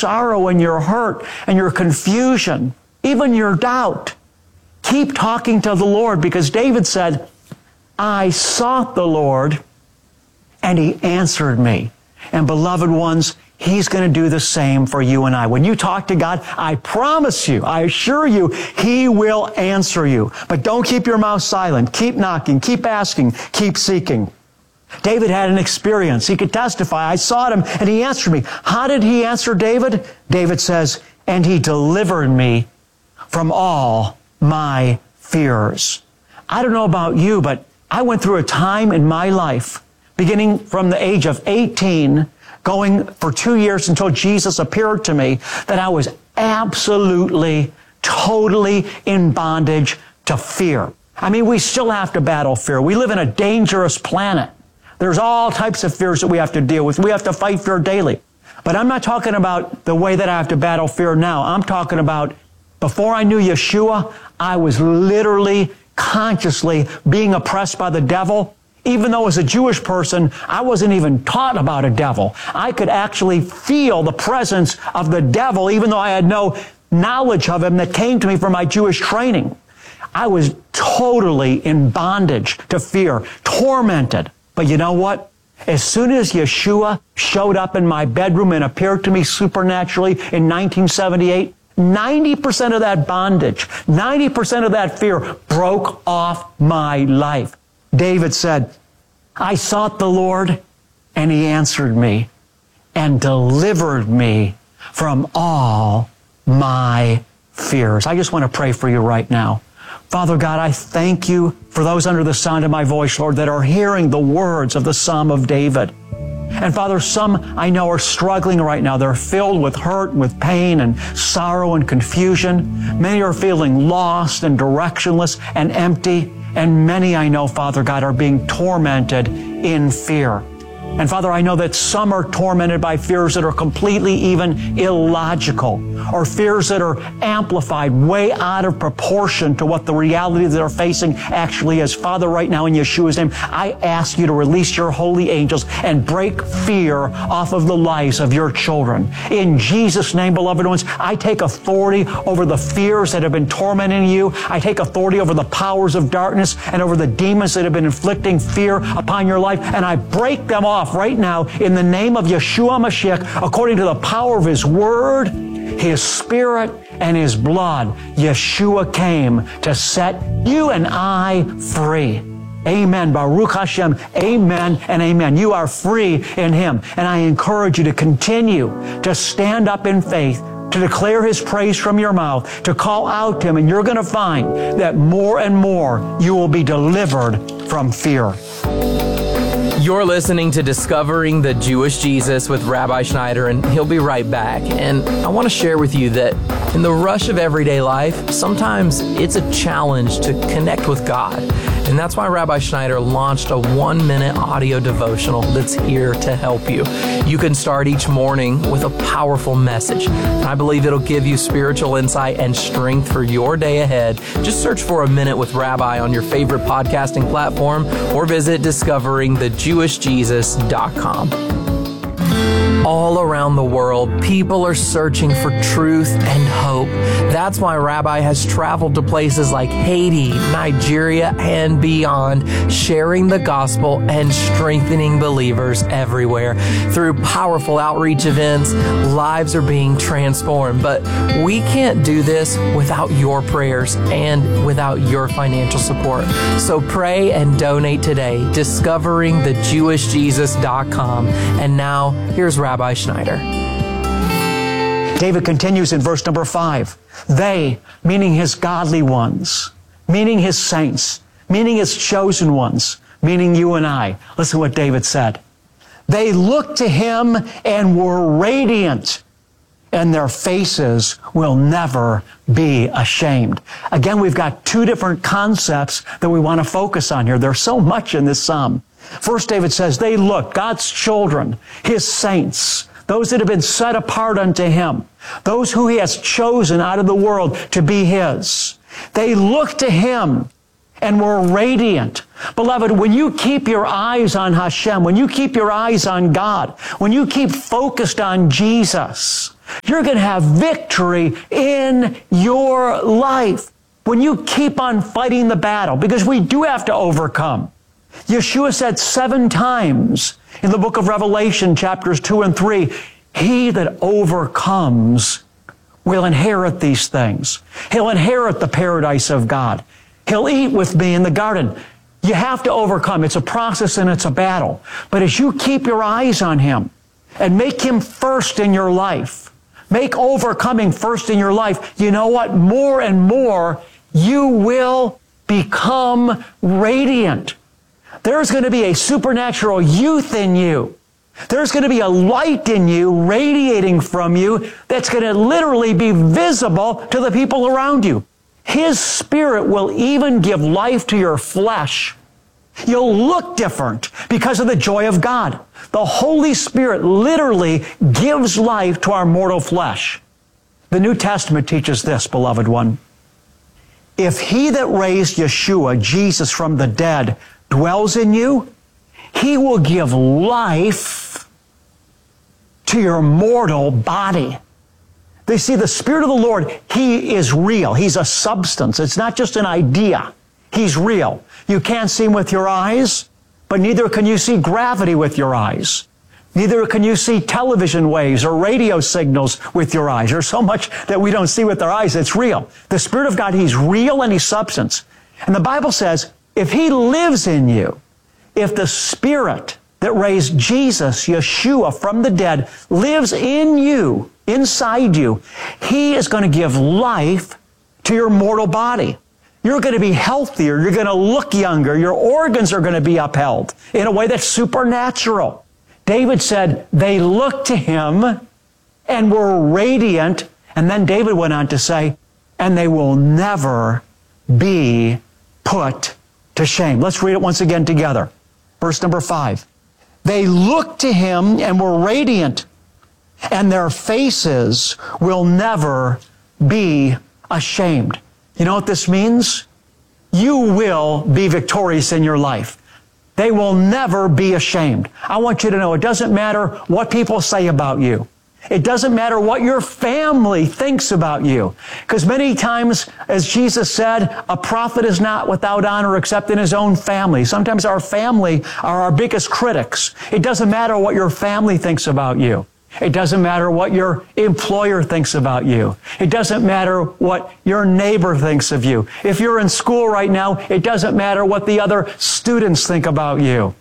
sorrow and your hurt and your confusion, even your doubt, keep talking to the Lord, because David said, I sought the Lord and He answered me. And beloved ones, He's going to do the same for you and I. When you talk to God, I promise you, I assure you, He will answer you. But don't keep your mouth silent. Keep knocking, keep asking, keep seeking. David had an experience. He could testify. I sought Him and He answered me. How did He answer David? David says, and He delivered me from all my fears. I don't know about you, but I went through a time in my life, beginning from the age of 18, going for 2 years until Jesus appeared to me, that I was absolutely, totally in bondage to fear. I mean, we still have to battle fear. We live in a dangerous planet. There's all types of fears that we have to deal with. We have to fight fear daily. But I'm not talking about the way that I have to battle fear now. I'm talking about before I knew Yeshua, I was literally, consciously being oppressed by the devil. Even though as a Jewish person, I wasn't even taught about a devil. I could actually feel the presence of the devil, even though I had no knowledge of him that came to me from my Jewish training. I was totally in bondage to fear, tormented. But you know what? As soon as Yeshua showed up in my bedroom and appeared to me supernaturally in 1978, 90% of that bondage, 90% of that fear broke off my life. David said, I sought the Lord and He answered me and delivered me from all my fears. I just want to pray for you right now. Father God, I thank you for those under the sound of my voice, Lord, that are hearing the words of the Psalm of David. And Father, some I know are struggling right now. They're filled with hurt, with pain and sorrow and confusion. Many are feeling lost and directionless and empty. And many I know, Father God, are being tormented in fear. And Father, I know that some are tormented by fears that are completely even illogical, or fears that are amplified way out of proportion to what the reality that they're facing actually is. Father, right now in Yeshua's name, I ask you to release your holy angels and break fear off of the lives of your children. In Jesus' name, beloved ones, I take authority over the fears that have been tormenting you. I take authority over the powers of darkness and over the demons that have been inflicting fear upon your life, and I break them off right now in the name of Yeshua Mashiach, according to the power of His Word, His Spirit, and His blood. Yeshua came to set you and I free. Amen. Baruch Hashem. Amen and amen. You are free in Him. And I encourage you to continue to stand up in faith, to declare His praise from your mouth, to call out to Him, and you're going to find that more and more you will be delivered from fear. You're listening to Discovering the Jewish Jesus with Rabbi Schneider, and he'll be right back. And I want to share with you that in the rush of everyday life, sometimes it's a challenge to connect with God. And that's why Rabbi Schneider launched a 1-minute audio devotional that's here to help you. You can start each morning with a powerful message. I believe it'll give you spiritual insight and strength for your day ahead. Just search for A Minute with Rabbi on your favorite podcasting platform or visit discoveringthejewishjesus.com. All around the world, people are searching for truth and hope. That's why Rabbi has traveled to places like Haiti, Nigeria, and beyond, sharing the gospel and strengthening believers everywhere. Through powerful outreach events, lives are being transformed. But we can't do this without your prayers and without your financial support. So pray and donate today. DiscoveringTheJewishJesus.com. And now, here's Rabbi Schneider. David continues in verse number 5. They, meaning His godly ones, meaning His saints, meaning His chosen ones, meaning you and I. Listen to what David said. They looked to Him and were radiant, and their faces will never be ashamed. Again, we've got two different concepts that we want to focus on here. There's so much in this psalm. First, David says, they look, God's children, His saints, those that have been set apart unto Him, those who He has chosen out of the world to be His. They look to Him and were radiant. Beloved, when you keep your eyes on Hashem, when you keep your eyes on God, when you keep focused on Jesus, you're going to have victory in your life. When you keep on fighting the battle, because we do have to overcome. Yeshua said 7 times in the book of Revelation, chapters 2 and 3, he that overcomes will inherit these things. He'll inherit the paradise of God. He'll eat with me in the garden. You have to overcome. It's a process and it's a battle. But as you keep your eyes on Him and make Him first in your life, make overcoming first in your life, you know what? More and more, you will become radiant. There's going to be a supernatural youth in you. There's going to be a light in you radiating from you that's going to literally be visible to the people around you. His Spirit will even give life to your flesh. You'll look different because of the joy of God. The Holy Spirit literally gives life to our mortal flesh. The New Testament teaches this, beloved one. If He that raised Yeshua, Jesus, from the dead dwells in you, He will give life to your mortal body. They see the Spirit of the Lord, He is real. He's a substance. It's not just an idea. He's real. You can't see Him with your eyes, but neither can you see gravity with your eyes. Neither can you see television waves or radio signals with your eyes. There's so much that we don't see with our eyes. It's real. The Spirit of God, He's real and He's substance. And the Bible says, if He lives in you, if the Spirit that raised Jesus, Yeshua, from the dead lives in you, inside you, He is going to give life to your mortal body. You're going to be healthier. You're going to look younger. Your organs are going to be upheld in a way that's supernatural. David said, they looked to Him and were radiant. And then David went on to say, and they will never be put to shame. Let's read it once again together. Verse number 5. They looked to Him and were radiant, and their faces will never be ashamed. You know what this means? You will be victorious in your life. They will never be ashamed. I want you to know it doesn't matter what people say about you. It doesn't matter what your family thinks about you. Because many times, as Jesus said, a prophet is not without honor except in his own family. Sometimes our family are our biggest critics. It doesn't matter what your family thinks about you. It doesn't matter what your employer thinks about you. It doesn't matter what your neighbor thinks of you. If you're in school right now, it doesn't matter what the other students think about you.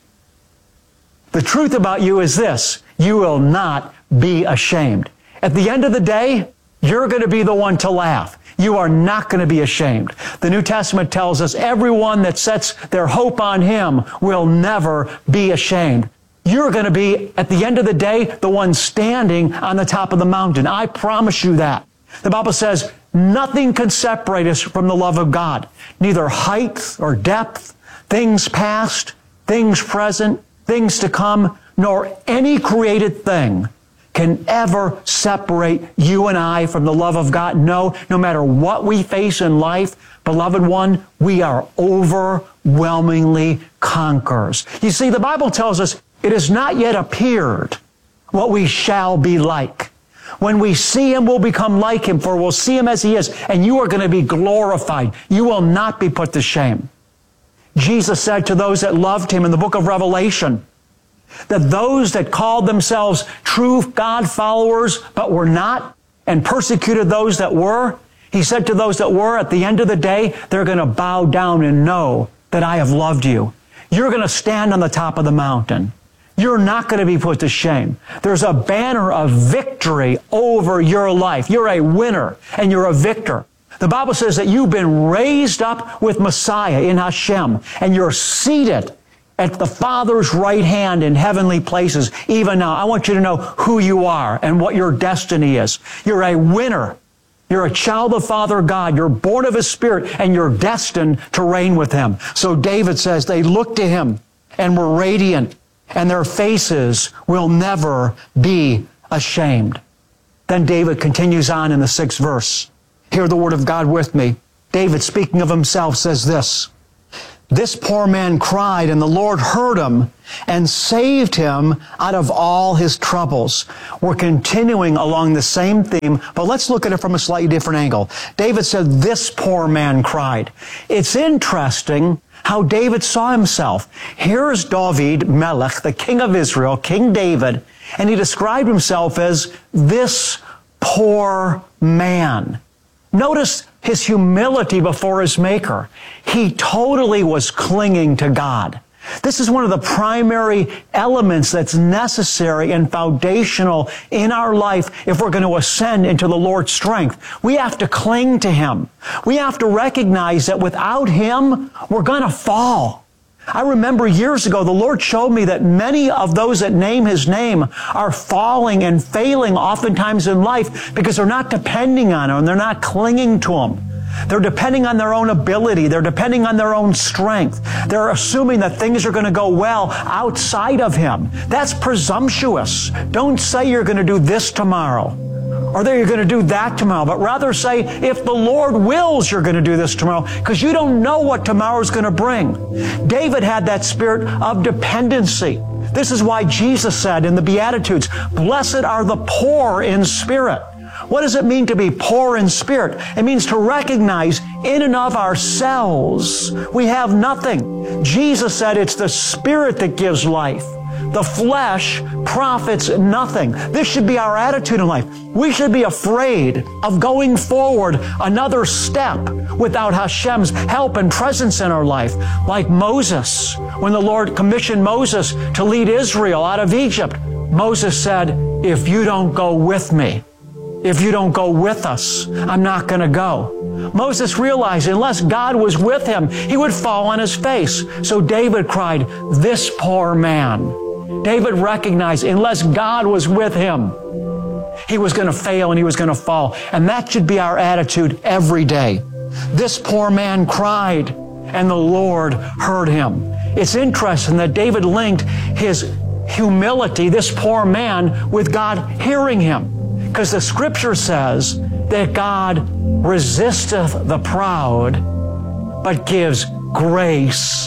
The truth about you is this: you will not be ashamed. At the end of the day, you're going to be the one to laugh. You are not going to be ashamed. The New Testament tells us everyone that sets their hope on Him will never be ashamed. You're going to be, at the end of the day, the one standing on the top of the mountain. I promise you that. The Bible says, nothing can separate us from the love of God. Neither height or depth, things past, things present, things to come, nor any created thing can ever separate you and I from the love of God. No matter what we face in life, beloved one, we are overwhelmingly conquerors. You see, the Bible tells us it has not yet appeared what we shall be like. When we see Him, we'll become like Him, for we'll see Him as He is, and you are going to be glorified. You will not be put to shame. Jesus said to those that loved Him in the book of Revelation, that those that called themselves true God followers but were not, and persecuted those that were, He said to those that were, at the end of the day, they're going to bow down and know that I have loved you. You're going to stand on the top of the mountain. You're not going to be put to shame. There's a banner of victory over your life. You're a winner and you're a victor. The Bible says that you've been raised up with Messiah in Hashem, and you're seated at the Father's right hand in heavenly places. Even now, I want you to know who you are and what your destiny is. You're a winner. You're a child of Father God. You're born of His Spirit, and you're destined to reign with Him. So David says they looked to Him and were radiant, and their faces will never be ashamed. Then David continues on in the 6th verse. Hear the word of God with me. David, speaking of himself, says this: This poor man cried, and the Lord heard him and saved him out of all his troubles. We're continuing along the same theme, but let's look at it from a slightly different angle. David said, this poor man cried. It's interesting how David saw himself. Here's David Melech, the king of Israel, King David, and he described himself as this poor man. Notice his humility before his Maker. He totally was clinging to God. This is one of the primary elements that's necessary and foundational in our life if we're going to ascend into the Lord's strength. We have to cling to Him. We have to recognize that without Him, we're going to fall. I remember years ago, the Lord showed me that many of those that name His name are falling and failing oftentimes in life because they're not depending on Him, they're not clinging to Him. They're depending on their own ability. They're depending on their own strength. They're assuming that things are going to go well outside of Him. That's presumptuous. Don't say you're going to do this tomorrow, or that you're going to do that tomorrow, but rather say, if the Lord wills, you're going to do this tomorrow, because you don't know what tomorrow's going to bring. David had that spirit of dependency. This is why Jesus said in the Beatitudes, blessed are the poor in spirit. What does it mean to be poor in spirit? It means to recognize in and of ourselves we have nothing. Jesus said it's the Spirit that gives life. The flesh profits nothing. This should be our attitude in life. We should be afraid of going forward another step without Hashem's help and presence in our life. Like Moses, when the Lord commissioned Moses to lead Israel out of Egypt, Moses said, if you don't go with me, if you don't go with us, I'm not going to go. Moses realized unless God was with him, he would fall on his face. So David cried, this poor man. David recognized unless God was with him, he was going to fail and he was going to fall. And that should be our attitude every day. This poor man cried, and the Lord heard him. It's interesting that David linked his humility, this poor man, with God hearing him. Because the Scripture says that God resisteth the proud, but gives grace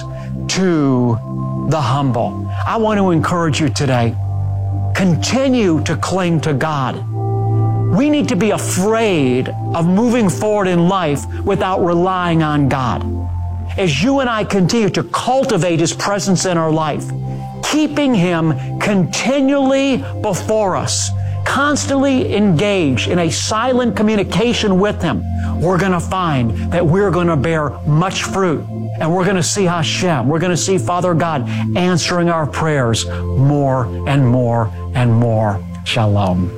to the humble. I want to encourage you today, continue to cling to God. We need to be afraid of moving forward in life without relying on God. As you and I continue to cultivate His presence in our life, keeping Him continually before us, constantly engaged in a silent communication with Him, we're going to find that we're going to bear much fruit. And we're going to see Hashem. We're going to see Father God answering our prayers more and more and more. Shalom.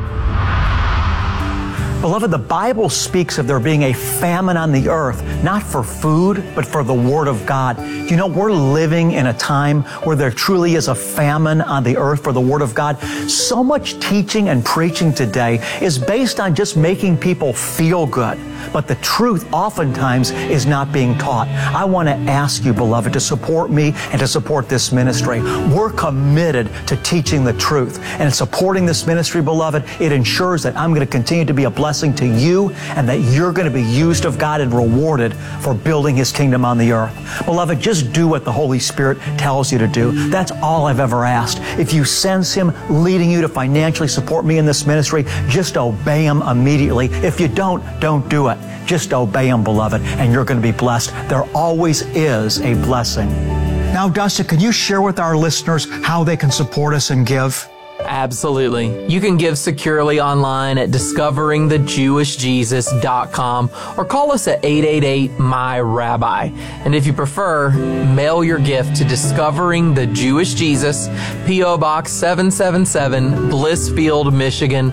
Beloved, the Bible speaks of there being a famine on the earth, not for food, but for the Word of God. You know, we're living in a time where there truly is a famine on the earth for the Word of God. So much teaching and preaching today is based on just making people feel good. But the truth oftentimes is not being taught. I want to ask you, beloved, to support me and to support this ministry. We're committed to teaching the truth. And in supporting this ministry, beloved, it ensures that I'm going to continue to be a blessing to you and that you're going to be used of God and rewarded for building His kingdom on the earth. Beloved, just do what the Holy Spirit tells you to do. That's all I've ever asked. If you sense Him leading you to financially support me in this ministry, just obey Him immediately. If you don't do it. Just obey Him, beloved, and you're going to be blessed. There always is a blessing. Now, Dustin, can you share with our listeners how they can support us and give? Absolutely. You can give securely online at discoveringthejewishjesus.com or call us at 888-MY-RABBI. And if you prefer, mail your gift to Discovering the Jewish Jesus, P.O. Box 777, Blissfield, Michigan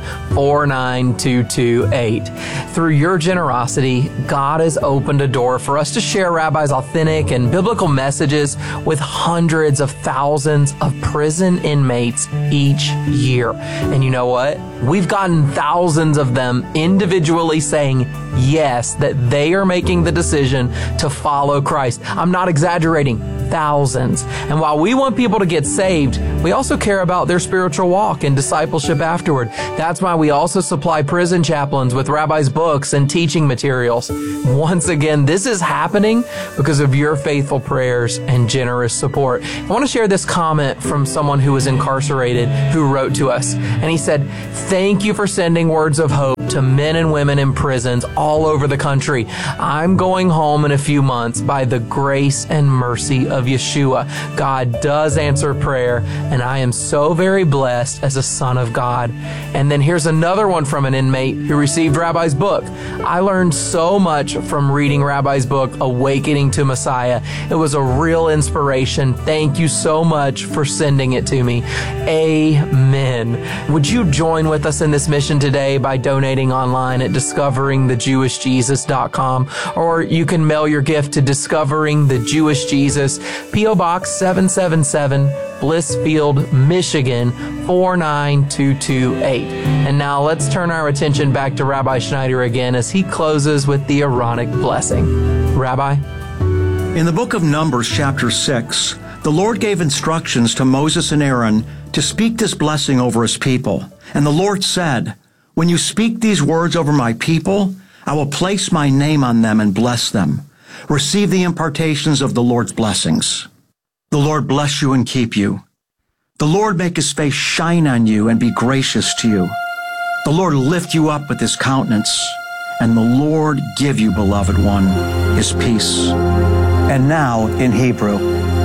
49228. Through your generosity, God has opened a door for us to share Rabbi's authentic and biblical messages with hundreds of thousands of prison inmates each year. And you know what? We've gotten thousands of them individually saying yes, that they are making the decision to follow Christ. I'm not exaggerating. Thousands. And while we want people to get saved, We also care about their spiritual walk and discipleship afterward. That's why we also supply prison chaplains with Rabbi's books and teaching materials. Once again, this is happening because of your faithful prayers and generous support. I want to share this comment from someone who was incarcerated who wrote to us. And he said, "Thank you for sending words of hope to men and women in prisons all over the country. I'm going home in a few months by the grace and mercy of Yeshua. God does answer prayer, and I am so very blessed as a son of God." And then here's another one from an inmate who received Rabbi's book. "I learned so much from reading Rabbi's book, Awakening to Messiah. It was a real inspiration. Thank you so much for sending it to me." Amen. Would you join with us in this mission today by donating online at discoveringthejewishjesus.com, or you can mail your gift to Discovering the Jewish Jesus, P.O. Box 777, Blissfield, Michigan 49228. And now let's turn our attention back to Rabbi Schneider again as he closes with the Aaronic blessing. Rabbi? In the book of Numbers, chapter 6, the Lord gave instructions to Moses and Aaron to speak this blessing over his people. And the Lord said, "When you speak these words over my people, I will place my name on them and bless them. Receive the impartations of the Lord's blessings. The Lord bless you and keep you. The Lord make his face shine on you and be gracious to you. The Lord lift you up with his countenance, and the Lord give you, beloved one, his peace." And now in Hebrew.